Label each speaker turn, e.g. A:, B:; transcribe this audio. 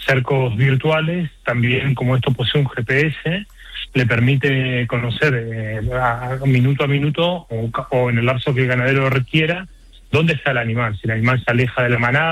A: cercos virtuales, también como esto posee un GPS, le permite conocer minuto a minuto o en el lapso que el ganadero requiera dónde está el animal, si el animal se aleja de la manada,